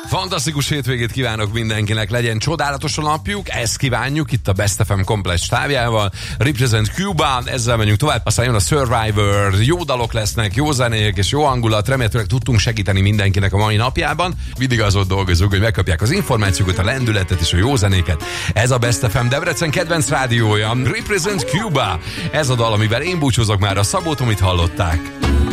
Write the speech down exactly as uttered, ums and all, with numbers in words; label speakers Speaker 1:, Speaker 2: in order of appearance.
Speaker 1: Fantasztikus hétvégét kívánok mindenkinek, legyen csodálatos a napjuk, ezt kívánjuk itt a Best ef em komplet stábjával. Represent Cuba, ezzel menjünk tovább, aztán jön a Survivor, jó dalok lesznek, jó zenék és jó hangulat, remélhetőleg tudtunk segíteni mindenkinek a mai napjában. Mindig azon dolgozunk, hogy megkapják az információkat, a lendületet és a jó zenéket. Ez a Best ef em Debrecen kedvenc rádiója, Represent Cuba. Ez a dal, amivel én búcsúzok már, a Szabó Tomit hallották.